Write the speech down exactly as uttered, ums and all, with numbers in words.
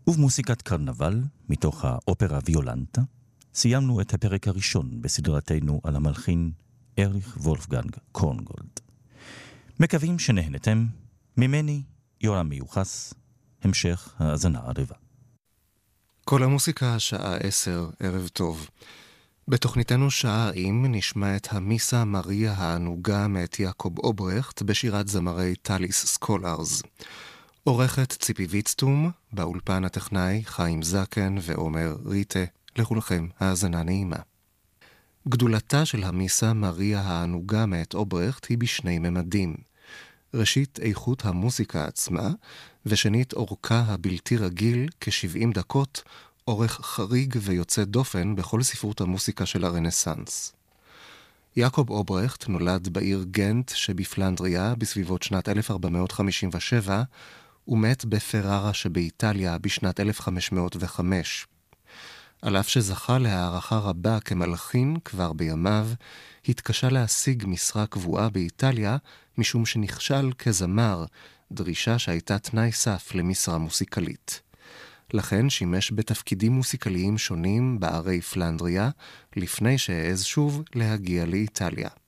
ובמוסיקת קרנבל, מתוך האופרה ויולנטה, סיימנו את הפרק הראשון בסדרתנו על המלחין אריך וולפגנג קורנגולד. מקווים שנהנתם. ממני, יורם מיוחס, המשך האזנה ערבה. כל המוסיקה, שעה עשר, ערב טוב. בתוכניתנו שעה עם נשמע את המיסה מריה הענוגה מאת יעקב אוברכט בשירת זמרי טליס סקולרס. עורכת ציפי ויצטום, באולפן הטכנאי חיים זקן ועומר ריטה. לכולכם האזנה נעימה. גדולתה של המיסה מריה הענוגה מאת אוברכט היא בשני ממדים. ראשית, איכות המוזיקה עצמה, ושנית, אורכה הבלתי רגיל, כ-שבעים דקות, אורך חריג ויוצא דופן בכל ספרות המוסיקה של הרנסנס. יעקב אוברכט נולד בעיר גנט שבפלנדריה בסביבות שנת אלף ארבע מאות חמישים ושבע, ומת בפררה שבאיטליה בשנת אלף חמש מאות וחמש. על אף שזכה להערכה רבה כמלחין כבר בימיו, התקשה להשיג משרה קבועה באיטליה משום שנכשל כזמר, דרישה שהייתה תנאי סף למשרה מוסיקלית. לכן שימש בתפקידים מוסיקליים שונים בערי פלנדריה, לפני שהעז שוב להגיע לאיטליה.